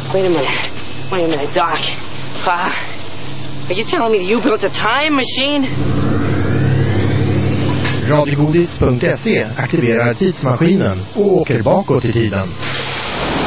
Wait a minute, Doc. Are you telling me you built a time machine? Radiogodis.se aktiverar tidsmaskinen och åker bakåt i tiden.